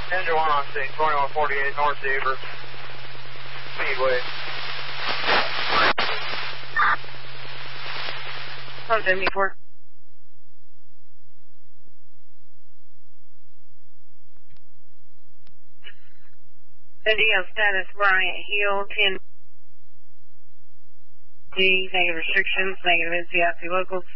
Engine 1 on scene, 2148 North Beaver. Speedway. From 74. NDL status Bryant Hill, 10 D, negative restrictions, negative NCIC locals.